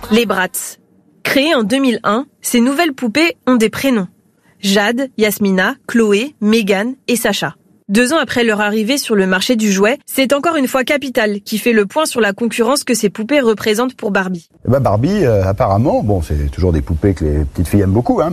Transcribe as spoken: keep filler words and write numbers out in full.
Les Bratz. Créées en deux mille un, ces nouvelles poupées ont des prénoms. Jade, Yasmina, Chloé, Megan et Sacha. Deux ans après leur arrivée sur le marché du jouet, c'est encore une fois Capital qui fait le point sur la concurrence que ces poupées représentent pour Barbie. Bah Barbie, euh, apparemment, bon, c'est toujours des poupées que les petites filles aiment beaucoup, hein.